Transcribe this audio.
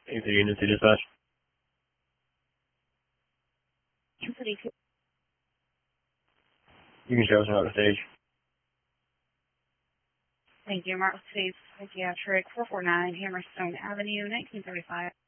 Either unit to dispatch. You can show us another stage. Thank you. Martin States Psychiatric, 449 Hammerstone Avenue, 1935.